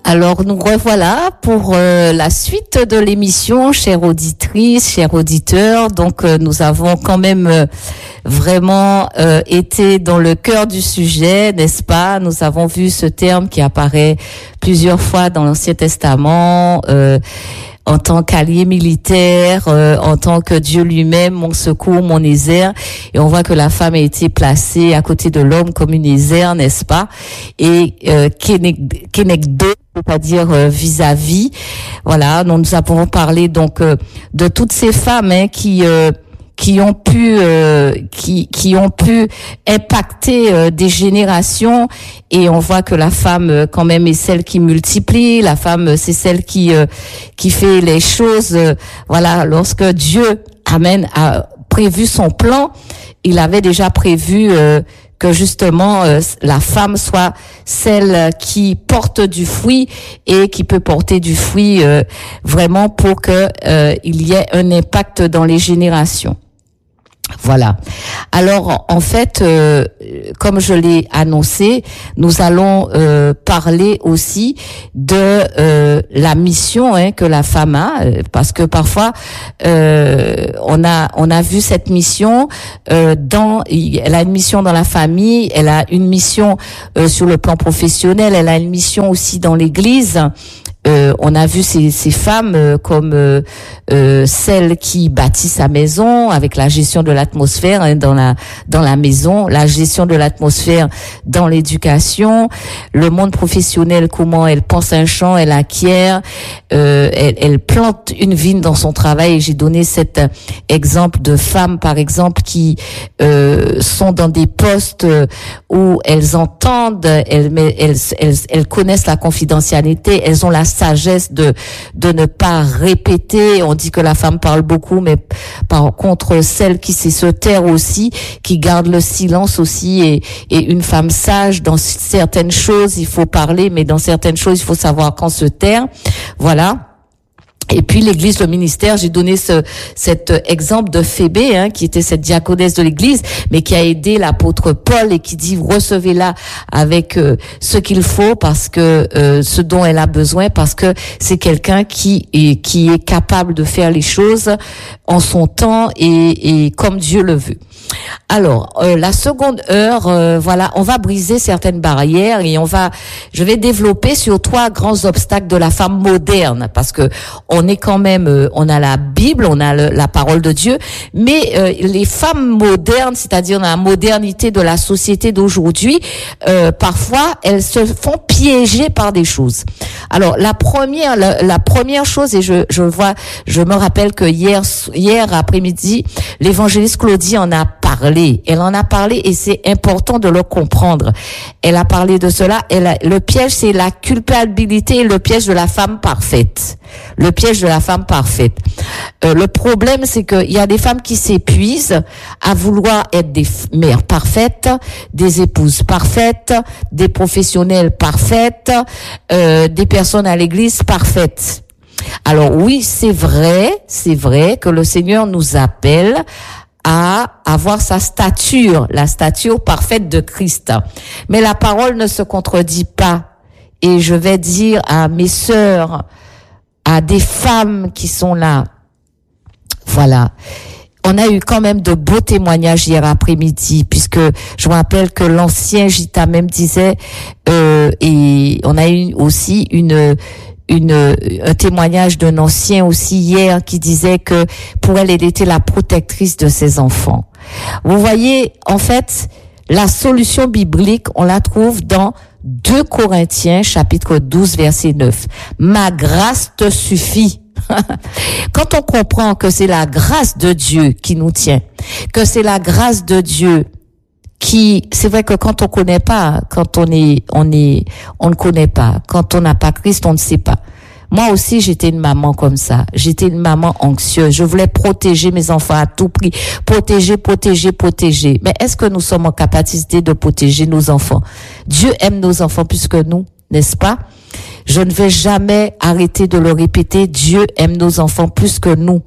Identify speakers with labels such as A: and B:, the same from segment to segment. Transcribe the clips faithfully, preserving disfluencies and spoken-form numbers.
A: Alors nous revoilà pour euh, la suite de l'émission, chères auditrices, chers auditeurs. Donc euh, nous avons quand même euh, vraiment euh, été dans le cœur du sujet, n'est-ce pas? Nous avons vu ce terme qui apparaît plusieurs fois dans l'Ancien Testament, euh, en tant qu'allié militaire, euh, en tant que Dieu lui-même, mon secours, mon Ézer. Et on voit que la femme a été placée à côté de l'homme comme une Ézer, n'est-ce pas? Et euh, Kenegdo, c'est-à-dire euh, vis-à-vis. Voilà, donc nous avons parlé donc euh, de toutes ces femmes hein, qui euh, qui ont pu euh, qui qui ont pu impacter euh, des générations, et on voit que la femme euh, quand même est celle qui multiplie, la femme euh, c'est celle qui euh, qui fait les choses euh, voilà, lorsque Dieu amen a prévu son plan, il avait déjà prévu euh, que justement euh, la femme soit celle qui porte du fruit et qui peut porter du fruit euh, vraiment pour que euh, il y ait un impact dans les générations. Voilà. Alors, en fait, euh, comme je l'ai annoncé, nous allons euh, parler aussi de euh, la mission hein, que la femme a, parce que parfois euh, on a on a vu cette mission euh, dans, elle a une mission dans la famille, elle a une mission euh, sur le plan professionnel, elle a une mission aussi dans l'Église. Euh, on a vu ces, ces femmes euh, comme euh, euh, celles qui bâtissent sa maison avec la gestion de l'atmosphère hein, dans la dans la maison, la gestion de l'atmosphère dans l'éducation, le monde professionnel, comment elle pense un champ, elle acquiert, euh, elle, elle plante une vigne dans son travail. Et j'ai donné cet exemple de femmes, par exemple, qui euh, sont dans des postes où elles entendent, elles, elles, elles, elles connaissent la confidentialité, elles ont la sagesse de de ne pas répéter. On dit que la femme parle beaucoup, mais par contre celle qui sait se taire aussi, qui garde le silence aussi, et et une femme sage, dans certaines choses il faut parler, mais dans certaines choses il faut savoir quand se taire. Voilà. Et puis l'église, le ministère, j'ai donné ce cet exemple de Phébé, hein, qui était cette diaconesse de l'église, mais qui a aidé l'apôtre Paul et qui dit recevez-la avec euh, ce qu'il faut, parce que euh, ce dont elle a besoin, parce que c'est quelqu'un qui est qui est capable de faire les choses en son temps et et comme Dieu le veut. Alors, euh, la seconde heure, euh, voilà, on va briser certaines barrières et on va, je vais développer sur trois grands obstacles de la femme moderne, parce que on est quand même, euh, on a la Bible, on a le, la parole de Dieu, mais euh, les femmes modernes, c'est-à-dire dans la modernité de la société d'aujourd'hui, euh, parfois elles se font piéger par des choses. Alors, la première, la, la première chose, et je, je vois, je me rappelle que hier, hier après-midi, l'évangéliste Claudie en a parlé. Elle en a parlé et c'est important de le comprendre. Elle a parlé de cela. Elle a, le piège, c'est la culpabilité et le piège de la femme parfaite. Le piège de la femme parfaite. Euh, le problème, c'est qu'il y a des femmes qui s'épuisent à vouloir être des mères parfaites, des épouses parfaites, des professionnelles parfaites, euh, des personnes à l'église parfaites. Alors oui, c'est vrai, c'est vrai que le Seigneur nous appelle à avoir sa stature, la stature parfaite de Christ. Mais la parole ne se contredit pas. Et je vais dire à mes sœurs, à des femmes qui sont là, voilà. On a eu quand même de beaux témoignages hier après-midi, puisque je me rappelle que l'ancien Gita même disait, euh, et on a eu aussi une une un témoignage d'un ancien aussi hier qui disait que pour elle, elle était la protectrice de ses enfants. Vous voyez, en fait, la solution biblique, on la trouve dans deux Corinthiens, chapitre douze, verset neuf. Ma grâce te suffit. Quand on comprend que c'est la grâce de Dieu qui nous tient, que c'est la grâce de Dieu qui, c'est vrai que quand on connaît pas, quand on est, on est, on ne connaît pas, quand on n'a pas Christ, on ne sait pas. Moi aussi, j'étais une maman comme ça. J'étais une maman anxieuse. Je voulais protéger mes enfants à tout prix. Protéger, protéger, protéger. Mais est-ce que nous sommes en capacité de protéger nos enfants? Dieu aime nos enfants plus que nous, n'est-ce pas? Je ne vais jamais arrêter de le répéter. Dieu aime nos enfants plus que nous.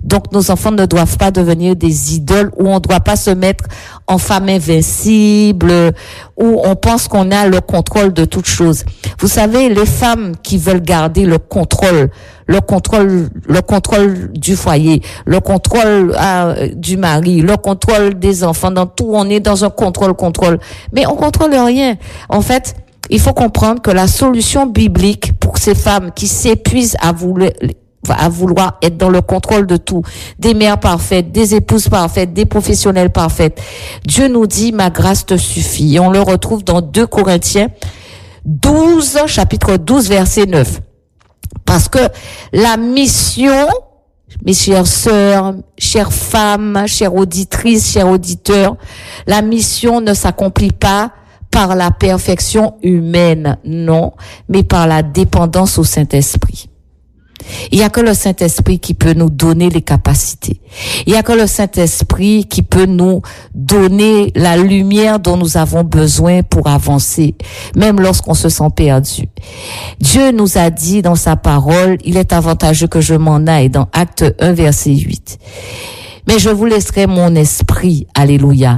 A: Donc, nos enfants ne doivent pas devenir des idoles où on ne doit pas se mettre en femme invincible, où on pense qu'on a le contrôle de toutes choses. Vous savez, les femmes qui veulent garder le contrôle, le contrôle, le contrôle du foyer, le contrôle euh, du mari, le contrôle des enfants, dans tout, on est dans un contrôle, contrôle. Mais on contrôle rien. En fait, il faut comprendre que la solution biblique pour ces femmes qui s'épuisent à vouloir, à vouloir être dans le contrôle de tout, des mères parfaites, des épouses parfaites, des professionnels parfaites, Dieu nous dit, ma grâce te suffit. Et on le retrouve dans deux Corinthiens douze, chapitre douze, verset neuf. Parce que la mission, mes chères sœurs, chères femmes, chères auditrices, chers auditeurs, la mission ne s'accomplit pas par la perfection humaine, non, mais par la dépendance au Saint-Esprit. Il n'y a que le Saint-Esprit qui peut nous donner les capacités. Il n'y a que le Saint-Esprit qui peut nous donner la lumière dont nous avons besoin pour avancer, même lorsqu'on se sent perdu. Dieu nous a dit dans sa parole, il est avantageux que je m'en aille, dans Acte un, verset huit. Mais je vous laisserai mon esprit, alléluia.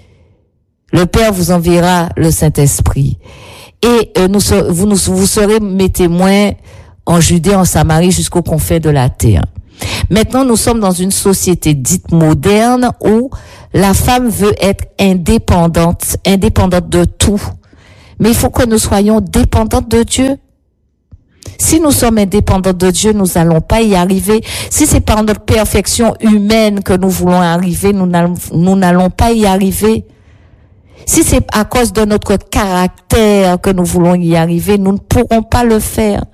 A: Le Père vous enverra le Saint-Esprit. Et euh, nous, vous, nous, vous serez mes témoins en Judée, en Samarie, jusqu'aux confins de la terre. Maintenant, nous sommes dans une société dite moderne où la femme veut être indépendante, indépendante de tout. Mais il faut que nous soyons dépendantes de Dieu. Si nous sommes indépendantes de Dieu, nous n'allons pas y arriver. Si c'est par notre perfection humaine que nous voulons arriver, nous n'allons, nous n'allons pas y arriver. Si c'est à cause de notre caractère que nous voulons y arriver, nous ne pourrons pas le faire.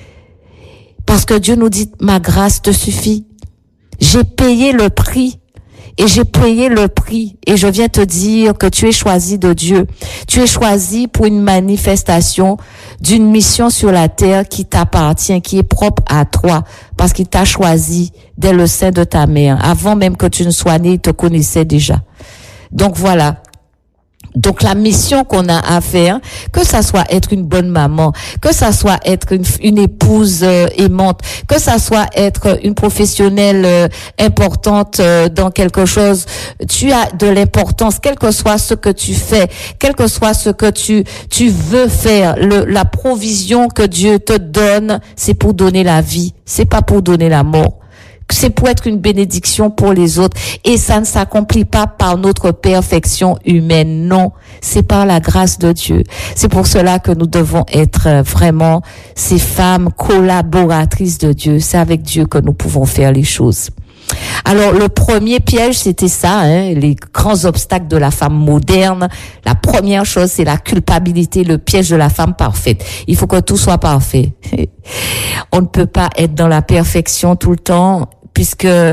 A: Parce que Dieu nous dit, ma grâce te suffit. J'ai payé le prix. Et j'ai payé le prix. Et je viens te dire que tu es choisi de Dieu. Tu es choisi pour une manifestation d'une mission sur la terre qui t'appartient, qui est propre à toi. Parce qu'il t'a choisi dès le sein de ta mère. Avant même que tu ne sois né, il te connaissait déjà. Donc voilà. Donc la mission qu'on a à faire, que ça soit être une bonne maman, que ça soit être une, une épouse euh, aimante, que ça soit être une professionnelle euh, importante euh, dans quelque chose, tu as de l'importance, quel que soit ce que tu fais, quel que soit ce que tu tu veux faire, le, la provision que Dieu te donne, c'est pour donner la vie, c'est pas pour donner la mort. C'est pour être une bénédiction pour les autres. Et ça ne s'accomplit pas par notre perfection humaine. Non, c'est par la grâce de Dieu. C'est pour cela que nous devons être vraiment ces femmes collaboratrices de Dieu. C'est avec Dieu que nous pouvons faire les choses. Alors, le premier piège, c'était ça, hein, les grands obstacles de la femme moderne. La première chose, c'est la culpabilité, le piège de la femme parfaite. Il faut que tout soit parfait. On ne peut pas être dans la perfection tout le temps, puisque euh,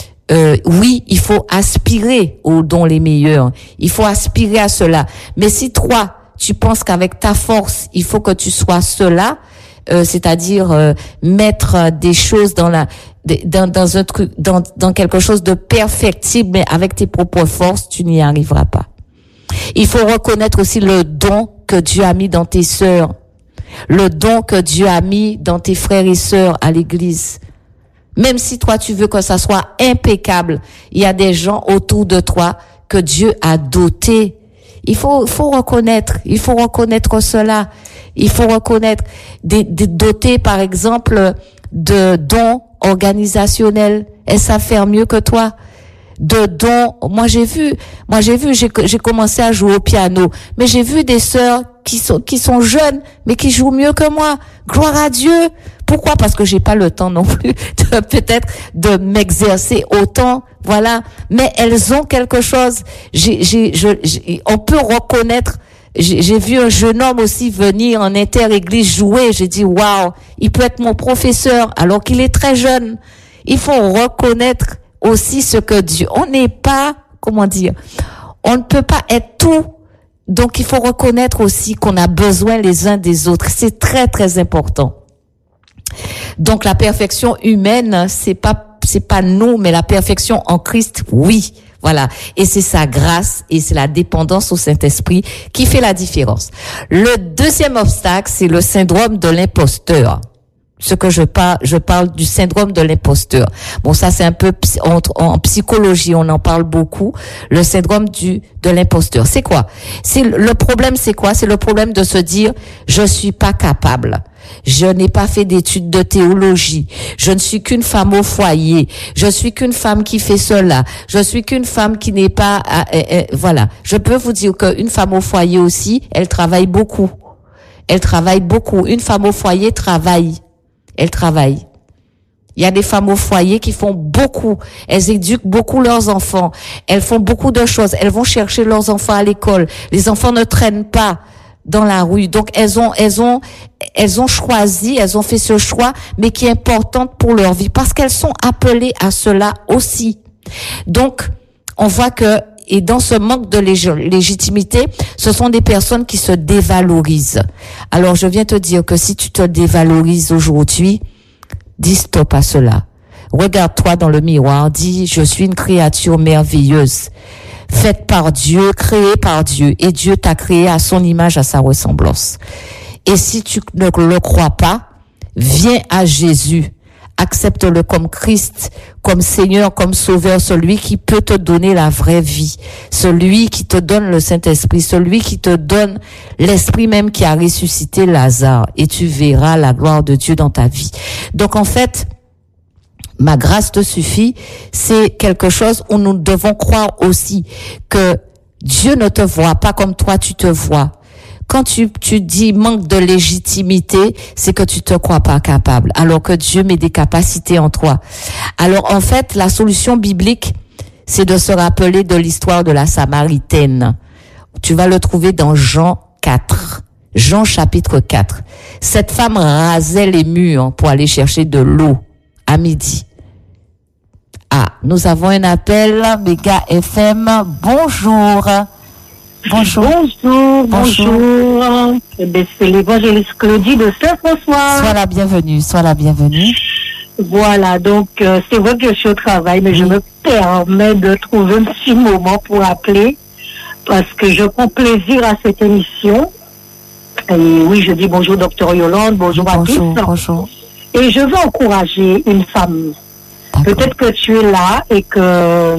A: oui, il faut aspirer aux dons les meilleurs. Il faut aspirer à cela. Mais si toi, tu penses qu'avec ta force, il faut que tu sois cela, euh, c'est-à-dire euh, mettre des choses dans la dans dans un truc dans dans quelque chose de perfectible, mais avec tes propres forces, tu n'y arriveras pas. Il faut reconnaître aussi le don que Dieu a mis dans tes sœurs, le don que Dieu a mis dans tes frères et sœurs à l'église. Même si toi tu veux que ça soit impeccable, il y a des gens autour de toi que Dieu a dotés. Il faut faut reconnaître, il faut reconnaître cela. Il faut reconnaître des, des dotés, par exemple, de dons organisationnels. Elles savent faire mieux que toi. De dons. Moi, j'ai vu, moi, j'ai vu, j'ai, j'ai commencé à jouer au piano. Mais j'ai vu des sœurs qui sont, qui sont jeunes, mais qui jouent mieux que moi. Gloire à Dieu. Pourquoi? Parce que j'ai pas le temps non plus de, peut-être, de m'exercer autant. Voilà. Mais elles ont quelque chose. J'ai, j'ai, je, j'ai, on peut reconnaître. J'ai, j'ai vu un jeune homme aussi venir en inter-église jouer. J'ai dit, waouh, il peut être mon professeur alors qu'il est très jeune. Il faut reconnaître aussi ce que Dieu, on n'est pas, comment dire, on ne peut pas être tout. Donc, il faut reconnaître aussi qu'on a besoin les uns des autres. C'est très, très important. Donc, la perfection humaine, c'est pas, c'est pas nous, mais la perfection en Christ, oui. Voilà. Et c'est sa grâce et c'est la dépendance au Saint-Esprit qui fait la différence. Le deuxième obstacle, c'est le syndrome de l'imposteur. ce que je parle, je parle du syndrome de l'imposteur. Bon, ça c'est un peu en, en psychologie, on en parle beaucoup. Le syndrome du de l'imposteur, c'est quoi? C'est le problème, c'est quoi? C'est le problème de se dire je suis pas capable. Je n'ai pas fait d'études de théologie. Je ne suis qu'une femme au foyer. Je suis qu'une femme qui fait cela. Je suis qu'une femme qui n'est pas... Euh, euh, voilà. Je peux vous dire qu'une femme au foyer aussi, elle travaille beaucoup. Elle travaille beaucoup. Une femme au foyer travaille. Elle travaille. Il y a des femmes au foyer qui font beaucoup. Elles éduquent beaucoup leurs enfants. Elles font beaucoup de choses. Elles vont chercher leurs enfants à l'école. Les enfants ne traînent pas dans la rue. Donc, elles ont, elles ont, elles ont choisi, elles ont fait ce choix, mais qui est important pour leur vie parce qu'elles sont appelées à cela aussi. Donc, on voit que, et dans ce manque de lég- légitimité, ce sont des personnes qui se dévalorisent. Alors, je viens te dire que si tu te dévalorises aujourd'hui, dis stop à cela. Regarde-toi dans le miroir, dis, je suis une créature merveilleuse. Faite par Dieu, créée par Dieu, et Dieu t'a créé à son image, à sa ressemblance. Et si tu ne le crois pas, viens à Jésus, accepte-le comme Christ, comme Seigneur, comme Sauveur, celui qui peut te donner la vraie vie, celui qui te donne le Saint-Esprit, celui qui te donne l'Esprit même qui a ressuscité Lazare, et tu verras la gloire de Dieu dans ta vie. Donc en fait, ma grâce te suffit, c'est quelque chose où nous devons croire aussi que Dieu ne te voit pas comme toi tu te vois. Quand tu, tu dis manque de légitimité, c'est que tu te crois pas capable, alors que Dieu met des capacités en toi. Alors en fait, la solution biblique, c'est de se rappeler de l'histoire de la Samaritaine. Tu vas le trouver dans Jean quatre. Jean chapitre quatre. Cette femme rasait les murs pour aller chercher de l'eau à midi. Ah, nous avons un appel, Méga F M. Bonjour. Bonjour.
B: Bonjour, bonjour. Eh bien, c'est l'évangéliste Claudie de Saint-François.
A: Sois la bienvenue, sois la bienvenue.
B: Voilà, donc euh, c'est vrai que je suis au travail, mais oui. Je me permets de trouver un petit moment pour appeler, parce que je prends plaisir à cette émission. Et oui, je dis bonjour docteur Yolande, bonjour, bonjour à tous.
A: Bonjour.
B: Et je veux encourager une femme. D'accord. Peut-être que tu es là et que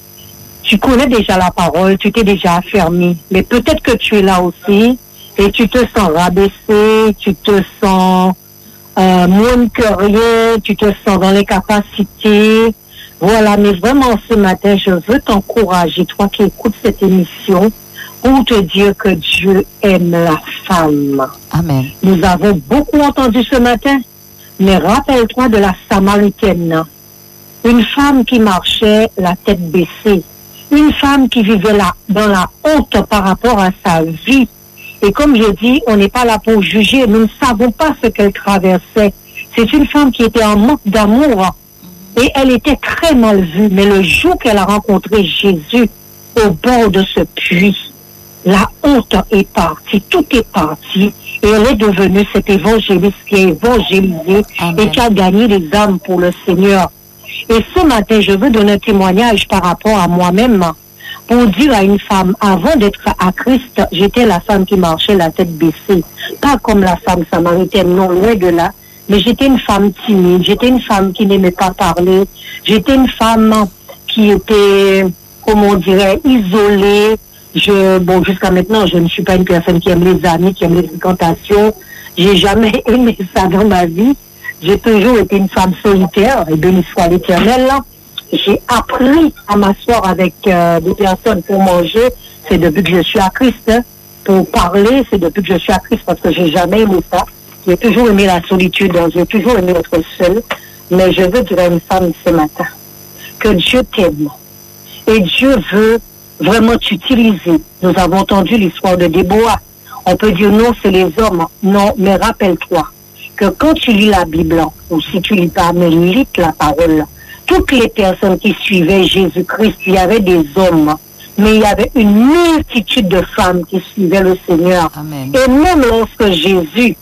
B: tu connais déjà la parole, tu t'es déjà affermi. Mais peut-être que tu es là aussi et tu te sens rabaissé, tu te sens euh, moins que rien, tu te sens dans les capacités. Voilà, mais vraiment ce matin, je veux t'encourager, toi qui écoutes cette émission, pour te dire que Dieu aime la femme.
A: Amen.
B: Nous avons beaucoup entendu ce matin, mais rappelle-toi de la Samaritaine. Une femme qui marchait la tête baissée. Une femme qui vivait là, dans la honte par rapport à sa vie. Et comme je dis, on n'est pas là pour juger. Nous ne savons pas ce qu'elle traversait. C'est une femme qui était en manque d'amour. Et elle était très mal vue. Mais le jour qu'elle a rencontré Jésus au bord de ce puits, la honte est partie. Tout est parti. Et elle est devenue cette évangéliste qui a évangélisé Amen. Et qui a gagné des âmes pour le Seigneur. Et ce matin, je veux donner un témoignage par rapport à moi-même pour dire à une femme, avant d'être à Christ, j'étais la femme qui marchait la tête baissée. Pas comme la femme samaritaine, non, loin de là. Mais j'étais une femme timide, j'étais une femme qui n'aimait pas parler. J'étais une femme qui était, comment on dirait, isolée. Je, bon, jusqu'à maintenant, je ne suis pas une personne qui aime les amis, qui aime les fréquentations. J'ai jamais aimé ça dans ma vie. J'ai toujours été une femme solitaire, et béni soit l'Éternel. J'ai appris à m'asseoir avec euh, des personnes pour manger. C'est depuis que je suis à Christ. Hein. Pour parler, c'est depuis que je suis à Christ, parce que j'ai jamais aimé ça. J'ai toujours aimé la solitude, j'ai toujours aimé être seule. Mais je veux dire à une femme ce matin que Dieu t'aime. Et Dieu veut vraiment t'utiliser. Nous avons entendu l'histoire de Déborah. On peut dire non, c'est les hommes. Non, mais rappelle-toi que quand tu lis la Bible, ou si tu lis pas, mais lis la parole, toutes les personnes qui suivaient Jésus-Christ, il y avait des hommes, mais il y avait une multitude de femmes qui suivaient le Seigneur.
A: Amen.
B: Et même lorsque Jésus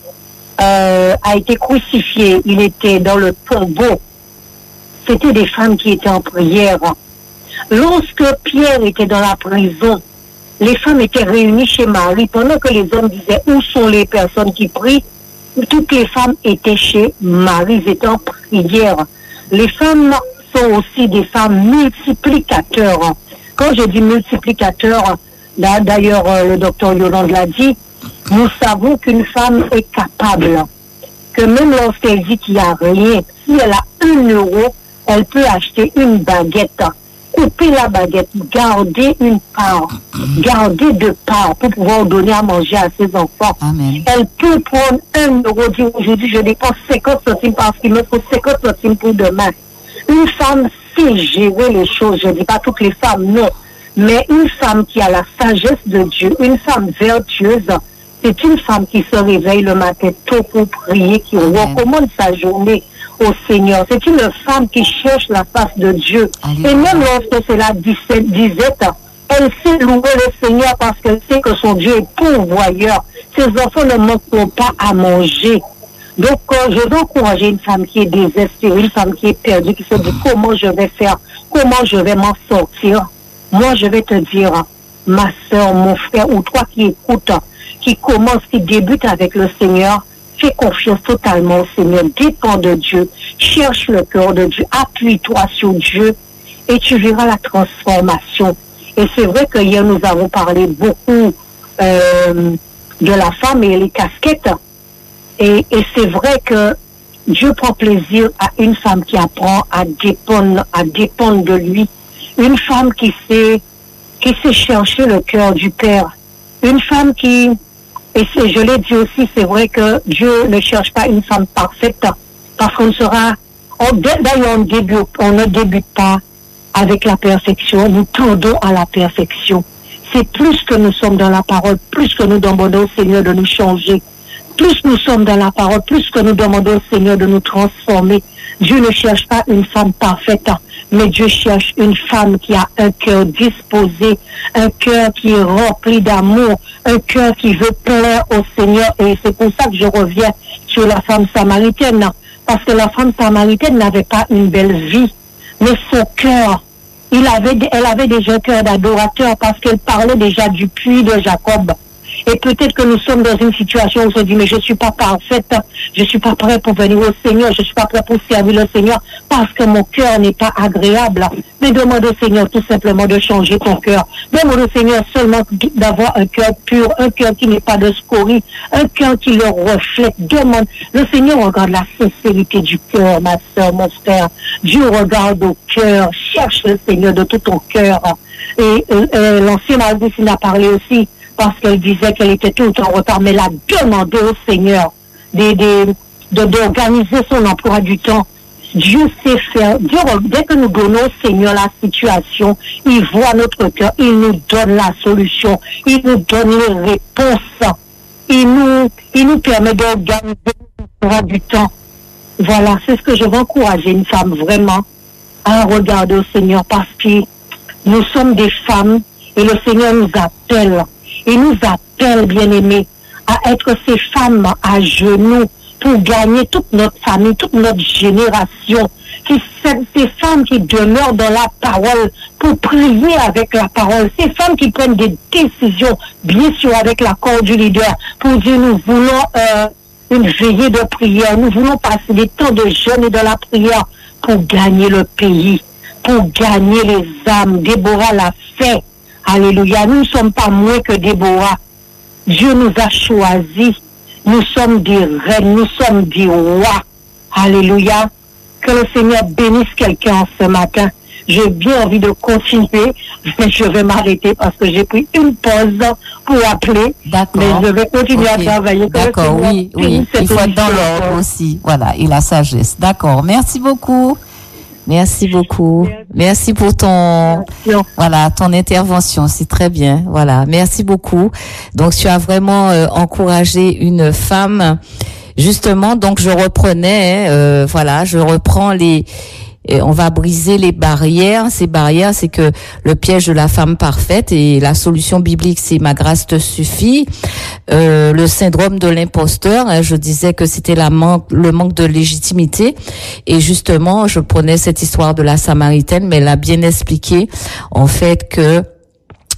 B: euh, a été crucifié, il était dans le tombeau, c'était des femmes qui étaient en prière. Lorsque Pierre était dans la prison, les femmes étaient réunies chez Marie, pendant que les hommes disaient où sont les personnes qui prient. toutes les femmes étaient chez Marie, étaient en prière. Les femmes sont aussi des femmes multiplicateurs. Quand je dis multiplicateurs, d'ailleurs le docteur Yolande l'a dit, nous savons qu'une femme est capable, que même lorsqu'elle dit qu'il n'y a rien, si elle a un euro, elle peut acheter une baguette, couper la baguette, garder une part, garder deux parts pour pouvoir donner à manger à ses enfants.
A: Amen.
B: Elle peut prendre un euro, dire aujourd'hui je dépense cinquante centimes parce qu'il me faut cinquante centimes pour demain. Une femme sait gérer les choses, je ne dis pas toutes les femmes, non, mais une femme qui a la sagesse de Dieu, une femme vertueuse, c'est une femme qui se réveille le matin tôt pour prier, qui Amen. Recommande sa journée au Seigneur. C'est une femme qui cherche la face de Dieu. Alléluia. Et même lorsque c'est la disette, elle sait louer le Seigneur parce qu'elle sait que son Dieu est pourvoyeur. Ses enfants ne manqueront pas à manger. Donc, euh, je veux encourager une femme qui est désespérée, une femme qui est perdue, qui se dit comment je vais faire, comment je vais m'en sortir. Moi, je vais te dire, ma soeur, mon frère, ou toi qui écoutes, qui commence, qui débute avec le Seigneur, fais confiance totalement au Seigneur, dépends de Dieu, cherche le cœur de Dieu, appuie-toi sur Dieu et tu verras la transformation. Et c'est vrai que hier nous avons parlé beaucoup euh, de la femme et les casquettes. Et, et c'est vrai que Dieu prend plaisir à une femme qui apprend à dépendre, à dépendre de lui. Une femme qui sait, qui sait chercher le cœur du Père. Une femme qui, et c'est, je l'ai dit aussi, c'est vrai que Dieu ne cherche pas une femme parfaite, parce qu'on sera, on, d'ailleurs on, débute, on ne débute pas avec la perfection, nous tendons à la perfection. C'est plus que nous sommes dans la parole, plus que nous demandons au Seigneur de nous changer. Plus nous sommes dans la parole, plus que nous demandons au Seigneur de nous transformer. Dieu ne cherche pas une femme parfaite, mais Dieu cherche une femme qui a un cœur disposé, un cœur qui est rempli d'amour, un cœur qui veut plaire au Seigneur. Et c'est pour ça que je reviens sur la femme samaritaine, parce que la femme samaritaine n'avait pas une belle vie, mais son cœur, il avait, elle avait déjà un cœur d'adorateur, parce qu'elle parlait déjà du puits de Jacob. Et peut-être que nous sommes dans une situation où on se dit, mais je suis pas parfaite, je suis pas prêt pour venir au Seigneur, je suis pas prêt pour servir le Seigneur parce que mon cœur n'est pas agréable. Mais demande au Seigneur tout simplement de changer ton cœur. Demande au Seigneur seulement d'avoir un cœur pur, un cœur qui n'est pas de scorie, un cœur qui le reflète. Demande. Le Seigneur regarde la sincérité du cœur, ma soeur, mon frère. Dieu regarde au cœur. Cherche le Seigneur de tout ton cœur. Et euh, euh, l'ancienne Augustine a parlé aussi, parce qu'elle disait qu'elle était tout en retard, mais elle a demandé au Seigneur de, de, de, d'organiser son emploi du temps. Dieu sait faire. Dieu, dès que nous donnons au Seigneur la situation, il voit notre cœur, il nous donne la solution, il nous donne les réponses, il nous, il nous permet d'organiser l'emploi du temps. Voilà, c'est ce que je veux encourager une femme vraiment à regarder au Seigneur, parce que nous sommes des femmes et le Seigneur nous appelle. Il nous appelle, bien-aimés, à être ces femmes à genoux pour gagner toute notre famille, toute notre génération. Qui, ces femmes qui demeurent dans la parole pour prier avec la parole. Ces femmes qui prennent des décisions, bien sûr, avec l'accord du leader, pour dire nous voulons euh, une veillée de prière. Nous voulons passer des temps de jeûne et de la prière pour gagner le pays, pour gagner les âmes. Déborah l'a fait. Alléluia. Nous ne sommes pas moins que Déborah. Dieu nous a choisis. Nous sommes des reines. Nous sommes des rois. Alléluia. Que le Seigneur bénisse quelqu'un ce matin. J'ai bien envie de continuer, mais je vais m'arrêter parce que j'ai pris une pause pour appeler.
A: D'accord.
B: Mais je vais continuer
A: okay.
B: à travailler.
A: D'accord, oui, oui. Il faut être dans l'ordre aussi. Voilà, et la sagesse. D'accord. Merci beaucoup. Merci beaucoup. Merci pour ton, voilà, ton intervention. C'est très bien. Voilà. Merci beaucoup. Donc, tu as vraiment euh, encouragé une femme. Justement, donc, je reprenais, euh, voilà, je reprends les, et on va briser les barrières. Ces barrières, c'est que le piège de la femme parfaite, et la solution biblique, c'est ma grâce te suffit. Euh, le syndrome de l'imposteur, hein, je disais que c'était la manque, le manque de légitimité. Et justement, je prenais cette histoire de la Samaritaine, mais elle a bien expliqué, en fait, que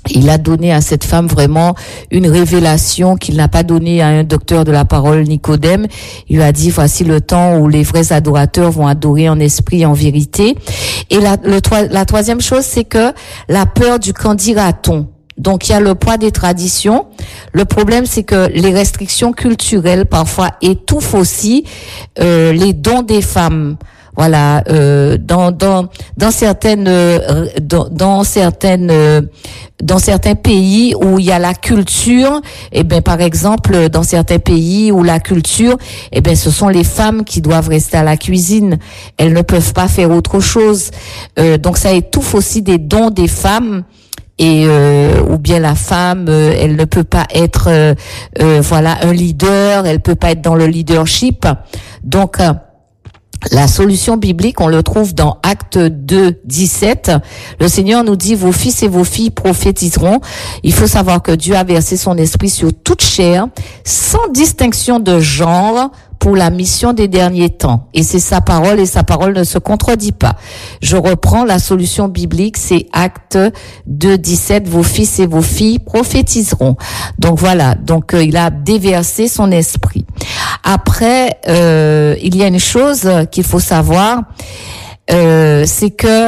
A: il a donné à cette femme vraiment une révélation qu'il n'a pas donnée à un docteur de la parole, Nicodème. Il lui a dit, voici le temps où les vrais adorateurs vont adorer en esprit et en vérité. Et la, le, la troisième chose, c'est que la peur du qu'en dira-t-on. Donc, il y a le poids des traditions. Le problème, c'est que les restrictions culturelles, parfois, étouffent aussi euh, les dons des femmes. Voilà, euh, dans dans dans certaines euh, dans, dans certaines euh, dans certains pays où il y a la culture, et ben par exemple dans certains pays où la culture, et ben ce sont les femmes qui doivent rester à la cuisine, elles ne peuvent pas faire autre chose. Euh, donc ça étouffe aussi des dons des femmes. Et euh, ou bien la femme, euh, elle ne peut pas être euh, euh, voilà un leader, elle peut pas être dans le leadership. Donc euh, la solution biblique, on le trouve dans Actes deux, dix-sept. Le Seigneur nous dit, vos fils et vos filles prophétiseront. Il faut savoir que Dieu a versé son esprit sur toute chair, sans distinction de genre, pour la mission des derniers temps. Et c'est sa parole, et sa parole ne se contredit pas. Je reprends la solution biblique, c'est Actes deux, dix-sept, vos fils et vos filles prophétiseront. Donc voilà, donc euh, il a déversé son esprit. Après, euh, il y a une chose qu'il faut savoir, euh, c'est que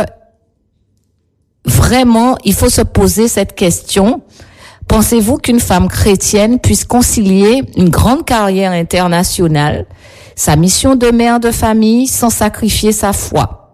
A: vraiment, il faut se poser cette question. Pensez-vous qu'une femme chrétienne puisse concilier une grande carrière internationale, sa mission de mère de famille, sans sacrifier sa foi?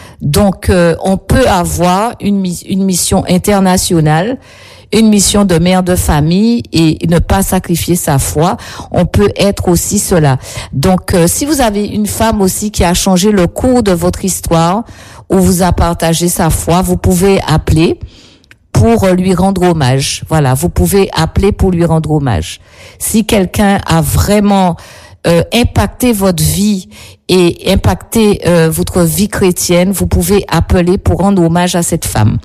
A: Donc, euh, on peut avoir une, une mission internationale, une mission de mère de famille et ne pas sacrifier sa foi. On peut être aussi cela. Donc, euh, si vous avez une femme aussi qui a changé le cours de votre histoire, ou vous a partagé sa foi, vous pouvez appeler pour lui rendre hommage. Voilà, vous pouvez appeler pour lui rendre hommage. Si quelqu'un a vraiment euh, impacté votre vie et impacté euh, votre vie chrétienne, vous pouvez appeler pour rendre hommage à cette femme.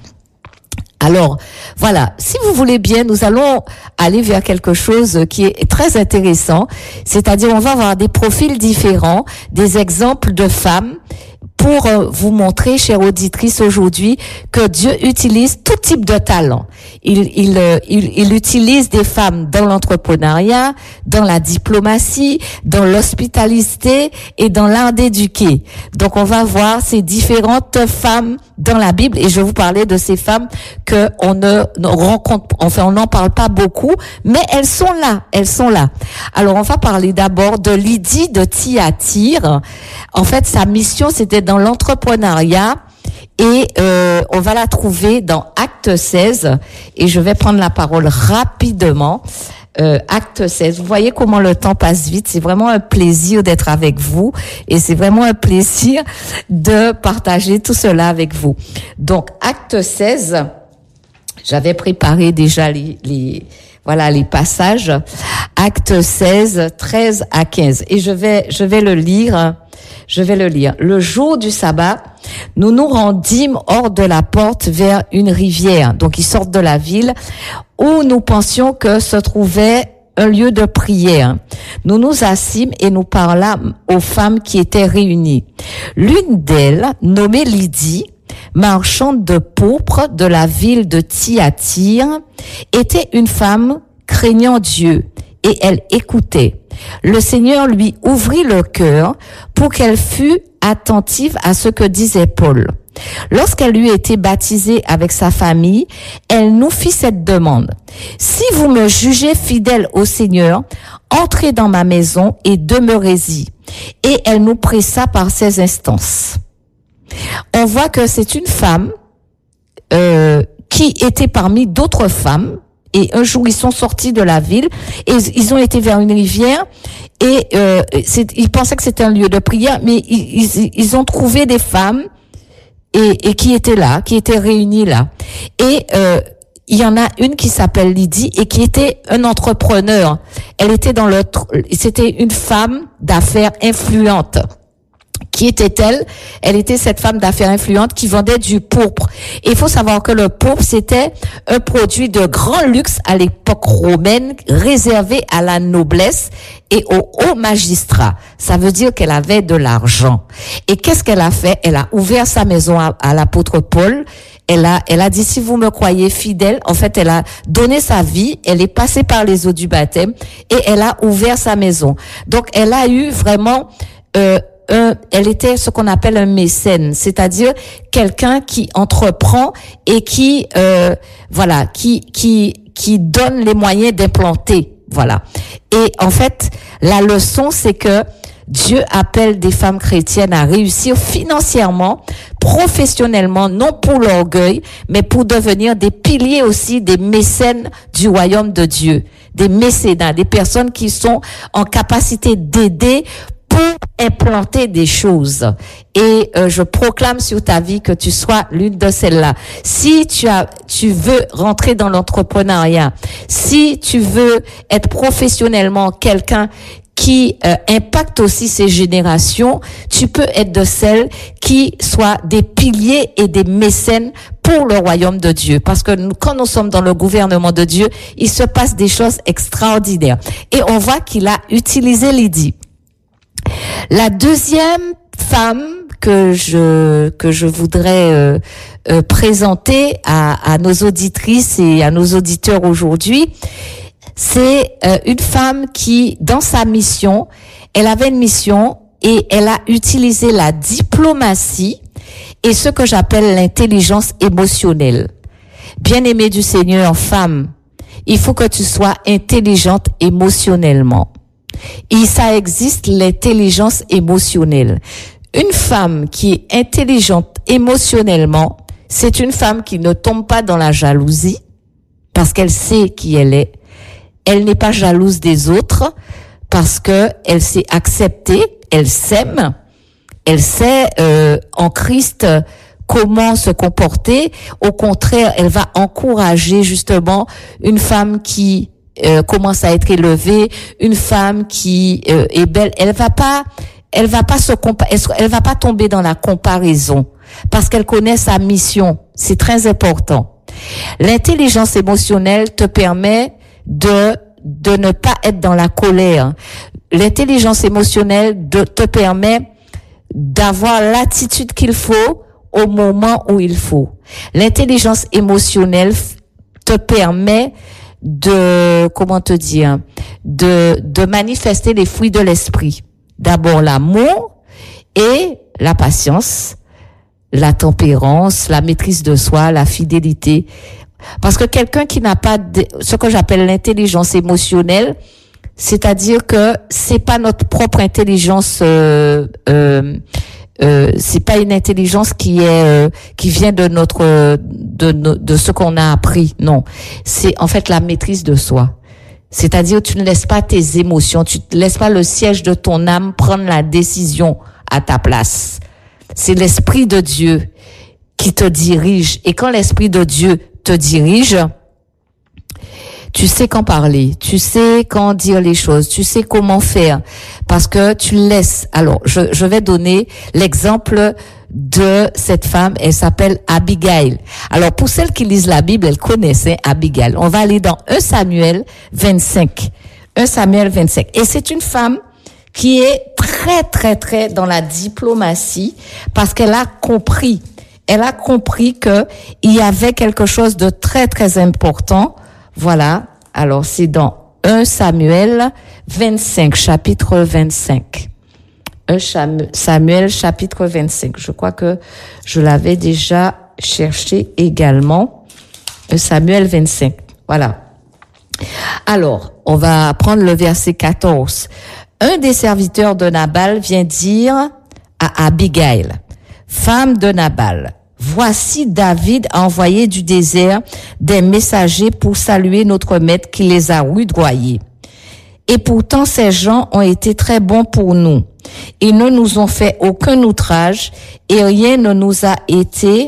A: Alors, voilà, si vous voulez bien, nous allons aller vers quelque chose qui est très intéressant, c'est-à-dire on va avoir des profils différents, des exemples de femmes, pour vous montrer, chère auditrice, aujourd'hui, que Dieu utilise tout type de talent. Il, il, il, il utilise des femmes dans l'entrepreneuriat, dans la diplomatie, dans l'hospitalité et dans l'art d'éduquer. Donc, on va voir ces différentes femmes dans la Bible, et je vais vous parler de ces femmes que on ne, ne rencontre, enfin, on n'en parle pas beaucoup, mais elles sont là, elles sont là. Alors, on va parler d'abord de Lydie de Thyatire. En fait, sa mission, c'était dans l'entrepreneuriat, et euh, on va la trouver dans Acte seize, et je vais prendre la parole rapidement. Euh, Acte seize, vous voyez comment le temps passe vite, c'est vraiment un plaisir d'être avec vous, et c'est vraiment un plaisir de partager tout cela avec vous. Donc, Acte seize, j'avais préparé déjà les, les voilà les passages. Acte seize, treize à quinze, et je vais je vais le lire. Je vais le lire. Le jour du sabbat, nous nous rendîmes hors de la porte vers une rivière. Donc, ils sortent de la ville où nous pensions que se trouvait un lieu de prière. Nous nous assîmes et nous parlâmes aux femmes qui étaient réunies. L'une d'elles, nommée Lydie, marchande de pourpre de la ville de Thyatire, était une femme craignant Dieu, et elle écoutait. Le Seigneur lui ouvrit le cœur pour qu'elle fût attentive à ce que disait Paul. Lorsqu'elle eut été baptisée avec sa famille, elle nous fit cette demande. « Si vous me jugez fidèle au Seigneur, entrez dans ma maison et demeurez-y. » Et elle nous pressa par ses instances. On voit que c'est une femme euh, qui était parmi d'autres femmes. Et un jour, ils sont sortis de la ville et ils ont été vers une rivière, et euh, c'est, ils pensaient que c'était un lieu de prière, mais ils, ils, ils ont trouvé des femmes et, et qui étaient là, qui étaient réunies là. Et euh, il y en a une qui s'appelle Lydie et qui était un entrepreneur. Elle était dans le, c'était une femme d'affaires influente. Qui était-elle? Elle était cette femme d'affaires influente qui vendait du pourpre. Et il faut savoir que le pourpre, c'était un produit de grand luxe à l'époque romaine, réservé à la noblesse et aux hauts magistrats. Ça veut dire qu'elle avait de l'argent. Et qu'est-ce qu'elle a fait? Elle a ouvert sa maison à, à l'apôtre Paul. Elle a, elle a dit, si vous me croyez fidèle, en fait, elle a donné sa vie, elle est passée par les eaux du baptême et elle a ouvert sa maison. Donc, elle a eu vraiment, euh, un, elle était ce qu'on appelle un mécène, c'est-à-dire quelqu'un qui entreprend et qui, euh, voilà, qui, qui, qui donne les moyens d'implanter, voilà. Et en fait, la leçon, c'est que Dieu appelle des femmes chrétiennes à réussir financièrement, professionnellement, non pour l'orgueil, mais pour devenir des piliers aussi, des mécènes du royaume de Dieu, des mécénats, des personnes qui sont en capacité d'aider pour implanter des choses. Et euh, je proclame sur ta vie que tu sois l'une de celles-là. Si tu as, tu veux rentrer dans l'entrepreneuriat, si tu veux être professionnellement quelqu'un qui euh, impacte aussi ces générations, tu peux être de celles qui soient des piliers et des mécènes pour le royaume de Dieu. Parce que nous, quand nous sommes dans le gouvernement de Dieu, il se passe des choses extraordinaires. Et on voit qu'il a utilisé Lydie. La deuxième femme que je que je voudrais euh, euh, présenter à, à nos auditrices et à nos auditeurs aujourd'hui, c'est euh, une femme qui, dans sa mission, elle avait une mission et elle a utilisé la diplomatie et ce que j'appelle l'intelligence émotionnelle. Bien-aimée du Seigneur, femme, il faut que tu sois intelligente émotionnellement. Et ça existe, l'intelligence émotionnelle. Une femme qui est intelligente émotionnellement, c'est une femme qui ne tombe pas dans la jalousie parce qu'elle sait qui elle est. Elle n'est pas jalouse des autres parce que elle s'est acceptée, elle s'aime, elle sait euh, en Christ comment se comporter. Au contraire, elle va encourager justement une femme qui euh, commence à être élevée, une femme qui euh, est belle. Elle va pas, elle va pas se compa- elle va pas tomber dans la comparaison parce qu'elle connaît sa mission. C'est très important. L'intelligence émotionnelle te permet de de ne pas être dans la colère. L'intelligence émotionnelle de, te permet d'avoir l'attitude qu'il faut au moment où il faut. L'intelligence émotionnelle te permet de, comment te dire, de, de manifester les fruits de l'esprit. D'abord l'amour et la patience, la tempérance, la maîtrise de soi, la fidélité. Parce que quelqu'un qui n'a pas de, ce que j'appelle l'intelligence émotionnelle, c'est-à-dire que c'est pas notre propre intelligence, euh, euh, euh, c'est pas une intelligence qui est euh, qui vient de notre de de ce qu'on a appris. Non, c'est en fait la maîtrise de soi. C'est-à-dire tu ne laisses pas tes émotions, tu ne laisses pas le siège de ton âme prendre la décision à ta place. C'est l'Esprit de Dieu qui te dirige. Et quand l'Esprit de Dieu te dirige, tu sais quand parler, tu sais quand dire les choses, tu sais comment faire, parce que tu laisses. Alors, je, je vais donner l'exemple de cette femme, elle s'appelle Abigail. Alors, pour celles qui lisent la Bible, elles connaissent hein, Abigail. On va aller dans un Samuel vingt-cinq. un Samuel vingt-cinq. Et c'est une femme qui est très, très, très dans la diplomatie, parce qu'elle a compris Elle a compris que il y avait quelque chose de très, très important. Voilà. Alors, c'est dans un Samuel vingt-cinq, chapitre vingt-cinq. un Samuel, chapitre vingt-cinq. Je crois que je l'avais déjà cherché également. un Samuel vingt-cinq. Voilà. Alors, on va prendre le verset quatorze. Un des serviteurs de Nabal vient dire à Abigail, femme de Nabal, voici David a envoyé du désert des messagers pour saluer notre maître qui les a rudoyés. Et pourtant ces gens ont été très bons pour nous. Ils ne nous ont fait aucun outrage et rien ne nous a été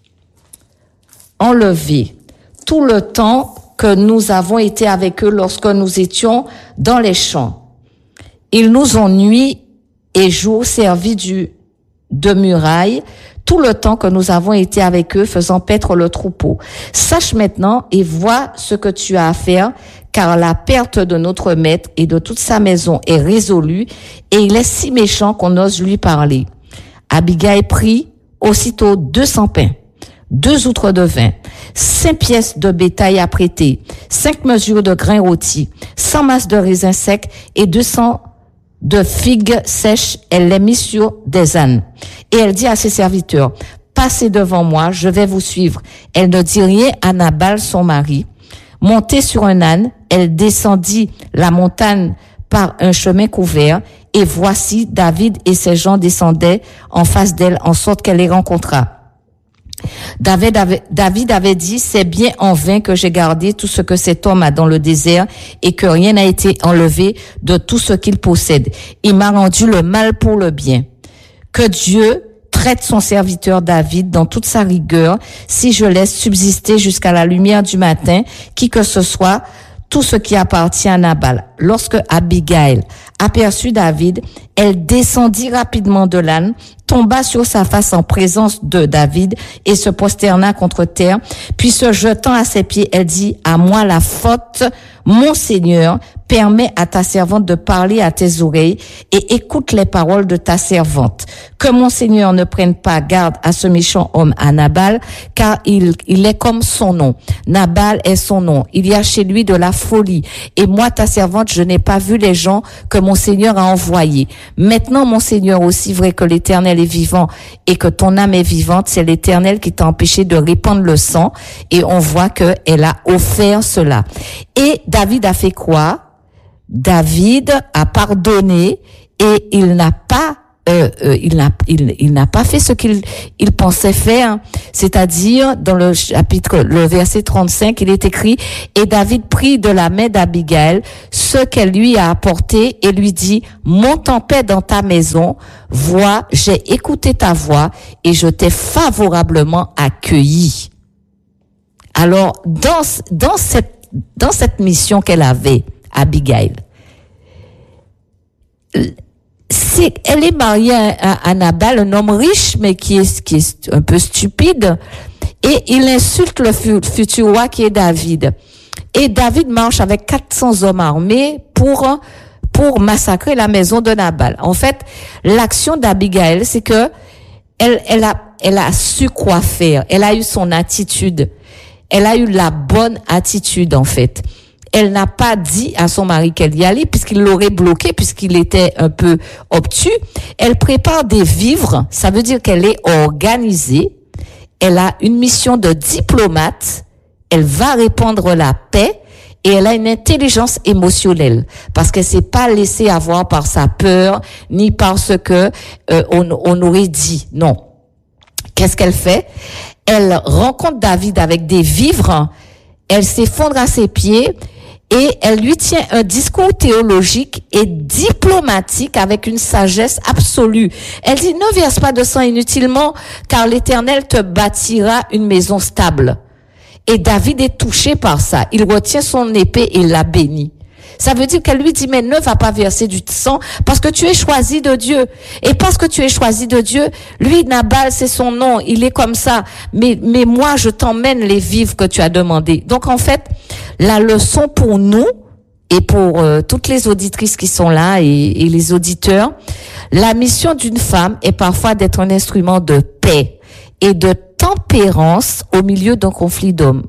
A: enlevé. Tout le temps que nous avons été avec eux lorsque nous étions dans les champs. Ils nous ont nuit et jour servi du de muraille, tout le temps que nous avons été avec eux faisant paître le troupeau. Sache maintenant et vois ce que tu as à faire, car la perte de notre maître et de toute sa maison est résolue, et il est si méchant qu'on ose lui parler. Abigail prit aussitôt deux cents pains, deux outres de vin, cinq pièces de bétail à prêter, cinq mesures de grains rôtis, cent masses de raisins secs et deux cents de figues sèches. Elle les mit sur des ânes. Et elle dit à ses serviteurs, passez devant moi, je vais vous suivre. Elle ne dit rien à Nabal, son mari. Montée sur un âne, elle descendit la montagne par un chemin couvert, et voici David et ses gens descendaient en face d'elle, en sorte qu'elle les rencontra. David avait, David avait dit, c'est bien en vain que j'ai gardé tout ce que cet homme a dans le désert et que rien n'a été enlevé de tout ce qu'il possède. Il m'a rendu le mal pour le bien. Que Dieu traite son serviteur David dans toute sa rigueur si je laisse subsister jusqu'à la lumière du matin qui que ce soit tout ce qui appartient à Nabal. Lorsque Abigail aperçut David, elle descendit rapidement de l'âne, tomba sur sa face en présence de David et se prosterna contre terre. Puis se jetant à ses pieds, elle dit, à moi la faute, mon Seigneur, permets à ta servante de parler à tes oreilles et écoute les paroles de ta servante. Que mon Seigneur ne prenne pas garde à ce méchant homme, à Nabal, car il, il est comme son nom. Nabal est son nom. Il y a chez lui de la folie. Et moi, ta servante, je n'ai pas vu les gens que mon Seigneur a envoyés. Maintenant, mon Seigneur, aussi vrai que l'Éternel est vivant et que ton âme est vivante, c'est l'Éternel qui t'a empêché de répandre le sang. Et on voit que elle a offert cela. Et David a fait quoi? David a pardonné et il n'a pas euh, euh, il n'a il, il n'a pas fait ce qu'il il pensait faire, c'est-à-dire dans le chapitre le verset trente-cinq, il est écrit, et David prit de la main d'Abigail ce qu'elle lui a apporté et lui dit, monte en paix dans ta maison, vois, j'ai écouté ta voix et je t'ai favorablement accueilli. Alors dans dans cette dans cette mission qu'elle avait, Abigail, c'est, elle est mariée à, à Nabal, un homme riche, mais qui est, qui est un peu stupide, et il insulte le futur roi qui est David. Et David marche avec quatre cents hommes armés pour, pour massacrer la maison de Nabal. En fait, l'action d'Abigail, c'est que elle, elle a, elle a su quoi faire. Elle a eu son attitude. Elle a eu la bonne attitude, en fait. Elle n'a pas dit à son mari qu'elle y allait, puisqu'il l'aurait bloqué, puisqu'il était un peu obtus. Elle prépare des vivres, ça veut dire qu'elle est organisée. Elle a une mission de diplomate. Elle va répandre la paix et elle a une intelligence émotionnelle, parce qu'elle s'est pas laissée avoir par sa peur, ni par ce que euh, on, on aurait dit. Non. Qu'est-ce qu'elle fait? Elle rencontre David avec des vivres. Elle s'effondre à ses pieds. Et elle lui tient un discours théologique et diplomatique avec une sagesse absolue. Elle dit, ne verse pas de sang inutilement, car l'Éternel te bâtira une maison stable. Et David est touché par ça. Il retient son épée et la bénit. Ça veut dire qu'elle lui dit, mais ne va pas verser du sang parce que tu es choisi de Dieu. Et parce que tu es choisi de Dieu, lui, Nabal, c'est son nom, il est comme ça. Mais, mais moi, je t'emmène les vivres que tu as demandés. Donc, en fait, la leçon pour nous et pour euh, toutes les auditrices qui sont là et, et les auditeurs, la mission d'une femme est parfois d'être un instrument de paix et de tempérance au milieu d'un conflit d'hommes.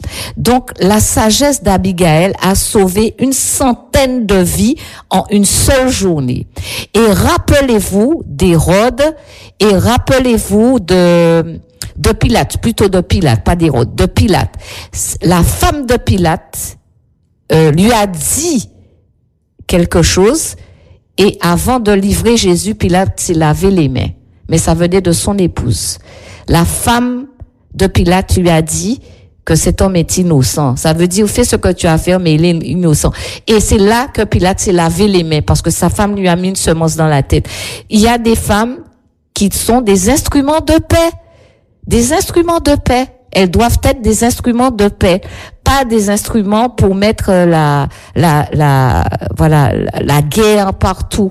A: Donc, la sagesse d'Abigail a sauvé une centaine de vies en une seule journée. Et rappelez-vous d'Hérode et rappelez-vous de, de Pilate, plutôt de Pilate, pas d'Hérode, de Pilate. La femme de Pilate euh, lui a dit quelque chose et avant de livrer Jésus, Pilate s'est lavé les mains. Mais ça venait de son épouse. La femme de Pilate lui a dit que cet homme est innocent. Ça veut dire, fais ce que tu as à faire, mais il est innocent. Et c'est là que Pilate s'est lavé les mains, parce que sa femme lui a mis une semence dans la tête. Il y a des femmes qui sont des instruments de paix. Des instruments de paix. Elles doivent être des instruments de paix, pas des instruments pour mettre la, la, la, voilà, la guerre partout.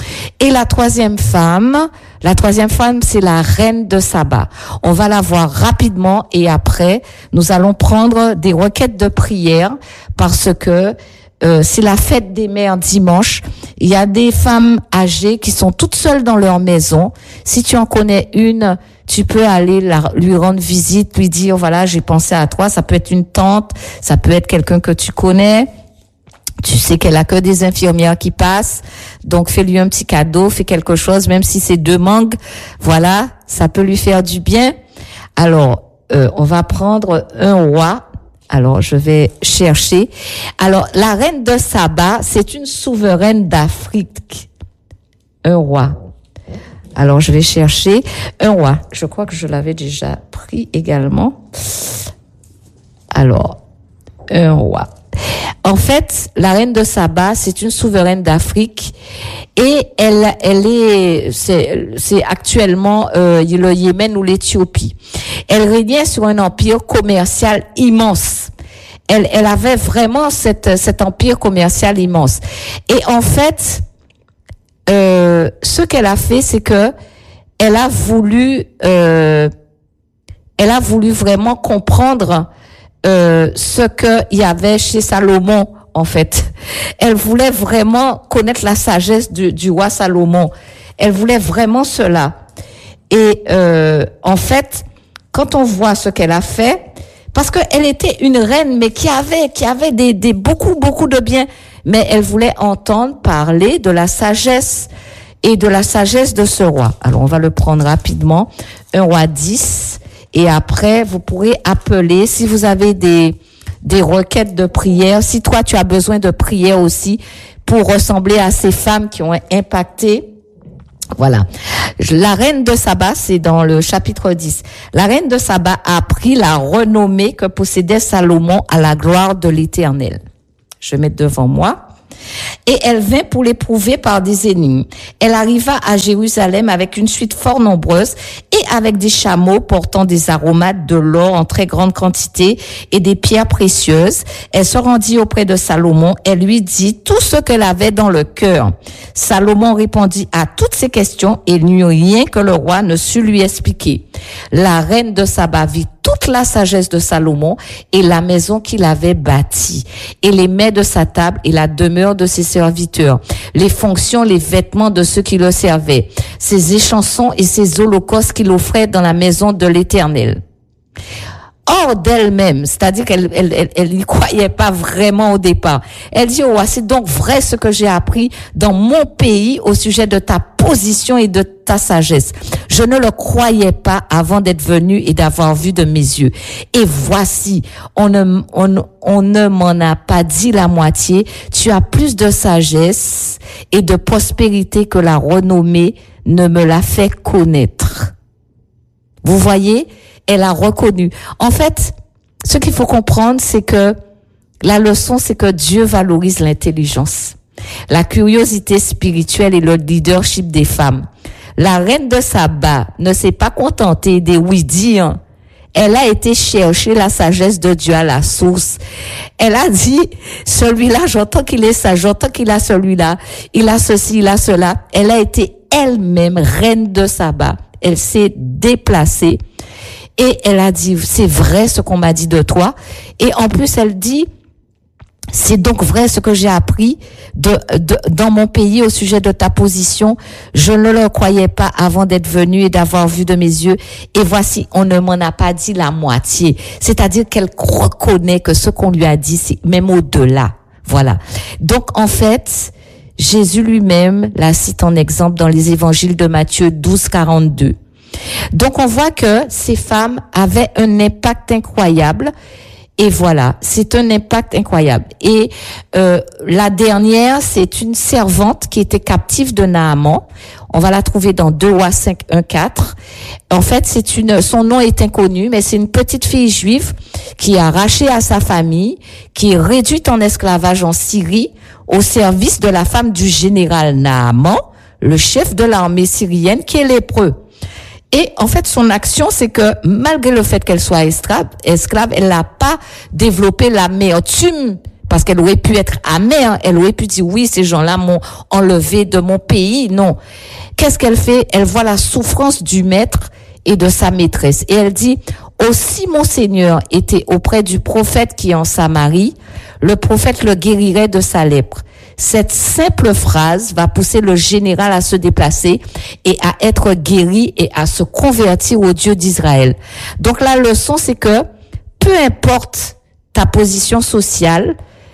A: Et la troisième femme, la troisième femme, c'est la reine de Saba. On va la voir rapidement et après, nous allons prendre des requêtes de prière parce que euh, c'est la fête des mères dimanche. Il y a des femmes âgées qui sont toutes seules dans leur maison. Si tu en connais une, tu peux aller la, lui rendre visite, lui dire, voilà, j'ai pensé à toi. Ça peut être une tante, ça peut être quelqu'un que tu connais. Tu sais qu'elle a que des infirmières qui passent. Donc, fais-lui un petit cadeau, fais quelque chose, même si c'est deux mangues. Voilà, ça peut lui faire du bien. Alors, euh, on va prendre un roi. Alors, je vais chercher. Alors, la reine de Saba, c'est une souveraine d'Afrique. Un roi. Alors, je vais chercher un roi. Je crois que je l'avais déjà pris également. Alors, un roi. En fait, la reine de Saba, c'est une souveraine d'Afrique et elle, elle est, c'est, c'est actuellement euh, le Yémen ou l'Éthiopie. Elle régnait sur un empire commercial immense. Elle, elle avait vraiment cette, cet empire commercial immense. Et en fait, euh, ce qu'elle a fait, c'est que elle a voulu, euh, elle a voulu vraiment comprendre Euh, ce qu'il y avait chez Salomon, en fait. Elle voulait vraiment connaître la sagesse du, du roi Salomon. Elle voulait vraiment cela. Et euh, en fait, quand on voit ce qu'elle a fait, parce qu'elle était une reine, mais qui avait, qui avait des, des beaucoup, beaucoup de biens, mais elle voulait entendre parler de la sagesse et de la sagesse de ce roi. Alors, on va le prendre rapidement. Un roi dix. Et après, vous pourrez appeler si vous avez des des requêtes de prière. Si toi, tu as besoin de prière aussi pour ressembler à ces femmes qui ont impacté. Voilà. La reine de Saba, c'est dans le chapitre dix. La reine de Saba a appris la renommée que possédait Salomon à la gloire de l'Éternel. Je vais mettre devant moi. Et elle vint pour l'éprouver par des énigmes. Elle arriva à Jérusalem avec une suite fort nombreuse et avec des chameaux portant des aromates, de l'or en très grande quantité et des pierres précieuses. Elle se rendit auprès de Salomon. Elle lui dit tout ce qu'elle avait dans le cœur. Salomon répondit à toutes ces questions et il n'y eut rien que le roi ne sut lui expliquer. La reine de Saba vit toute la sagesse de Salomon et la maison qu'il avait bâtie, et les mets de sa table et la demeure de ses serviteurs, les fonctions, les vêtements de ceux qui le servaient, ses échansons et ses holocaustes qu'il offrait dans la maison de l'Éternel. Hors d'elle-même, c'est-à-dire qu'elle elle, elle, elle n'y croyait pas vraiment au départ. Elle dit, oh, c'est donc vrai ce que j'ai appris dans mon pays au sujet de ta position et de ta sagesse. Je ne le croyais pas avant d'être venue et d'avoir vu de mes yeux. Et voici, on ne, on, on ne m'en a pas dit la moitié. Tu as plus de sagesse et de prospérité que la renommée ne me l'a fait connaître. Vous voyez? Elle a reconnu. En fait, ce qu'il faut comprendre, c'est que la leçon, c'est que Dieu valorise l'intelligence, la curiosité spirituelle et le leadership des femmes. La reine de Saba ne s'est pas contentée des oui-dire. Elle a été chercher la sagesse de Dieu à la source. Elle a dit, celui-là, j'entends qu'il est sage, j'entends qu'il a celui-là, il a ceci, il a cela. Elle a été elle-même reine de Saba. Elle s'est déplacée. Et elle a dit, c'est vrai ce qu'on m'a dit de toi. Et en plus, elle dit, c'est donc vrai ce que j'ai appris de, de, dans mon pays au sujet de ta position. Je ne le croyais pas avant d'être venue et d'avoir vu de mes yeux. Et voici, on ne m'en a pas dit la moitié. C'est-à-dire qu'elle reconnaît que ce qu'on lui a dit, c'est même au-delà. Voilà. Donc, en fait, Jésus lui-même la cite en exemple dans les évangiles de Matthieu douze, quarante-deux. Donc, on voit que ces femmes avaient un impact incroyable. Et voilà, c'est un impact incroyable. Et euh, la dernière, c'est une servante qui était captive de Naaman. On va la trouver dans deux Rois cinq, un, quatre. En fait, c'est une, son nom est inconnu, mais c'est une petite fille juive qui est arrachée à sa famille, qui est réduite en esclavage en Syrie, au service de la femme du général Naaman, le chef de l'armée syrienne, qui est lépreux. Et en fait, son action, c'est que malgré le fait qu'elle soit esclave, esclave, elle n'a pas développé l'amertume, parce qu'elle aurait pu être amère, elle aurait pu dire oui, ces gens-là m'ont enlevé de mon pays. Non. Qu'est-ce qu'elle fait? Elle voit la souffrance du maître et de sa maîtresse. Et elle dit, aussi mon Seigneur était auprès du prophète qui est en Samarie, le prophète le guérirait de sa lèpre. cette simple phrase va pousser le général à se déplacer et à être guéri et à se convertir au Dieu d'Israël. Donc la leçon, c'est que peu importe ta position sociale,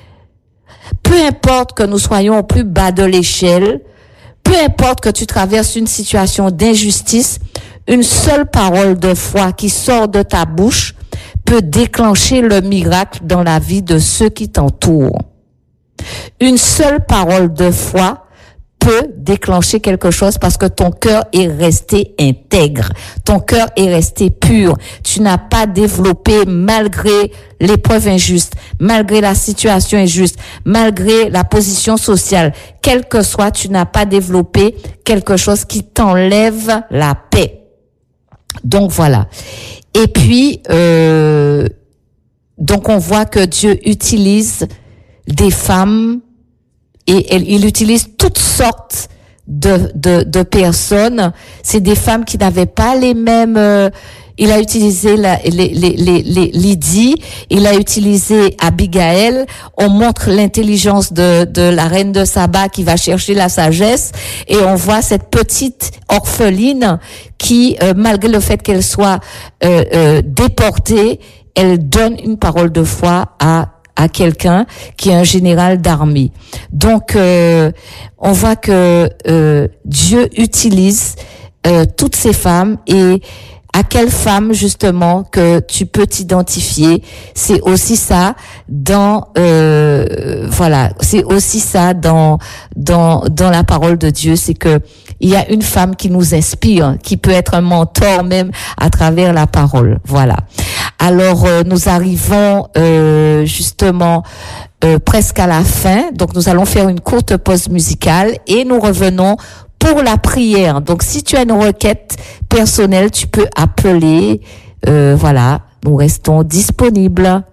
A: peu importe que nous soyons au plus bas de l'échelle, peu importe que tu traverses une situation d'injustice, une seule parole de foi qui sort de ta bouche peut déclencher le miracle dans la vie de ceux qui t'entourent. Une seule parole de foi peut déclencher quelque chose parce que ton cœur est resté intègre, ton cœur est resté pur. Tu n'as pas développé malgré l'épreuve injuste, malgré la situation injuste, malgré la position sociale, quel que soit, tu n'as pas développé quelque chose qui t'enlève la paix. Donc voilà. Et puis, euh, donc on voit que Dieu utilise des femmes et elle, il utilise toutes sortes de, de, de personnes. C'est des femmes qui n'avaient pas les mêmes... Euh, il a utilisé la, les, les, les, les Lydie, il a utilisé Abigail. On montre l'intelligence de, de la reine de Saba qui va chercher la sagesse. Et on voit cette petite orpheline qui, euh, malgré le fait qu'elle soit euh, euh, déportée, elle donne une parole de foi à à quelqu'un qui est un général d'armée. Donc, euh, on voit que euh, Dieu utilise euh, toutes ces femmes. Et à quelle femme, justement, que tu peux t'identifier, c'est aussi ça dans euh, voilà, c'est aussi ça dans dans dans la parole de Dieu, c'est que il y a une femme qui nous inspire, qui peut être un mentor même à travers la parole. Voilà. Alors, euh, nous arrivons euh, justement euh, presque à la fin. Donc, nous allons faire une courte pause musicale et nous revenons pour la prière. Donc, si tu as une requête personnelle, tu peux appeler. Euh, voilà, nous restons disponibles.